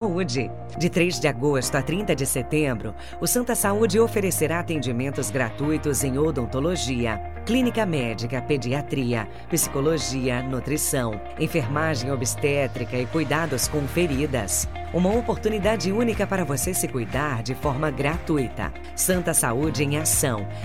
Saúde. De 3 de agosto a 30 de setembro, o Santa Saúde oferecerá atendimentos gratuitos em odontologia, clínica médica, pediatria, psicologia, nutrição, enfermagem obstétrica e cuidados com feridas. Uma oportunidade única para você se cuidar de forma gratuita. Santa Saúde em Ação.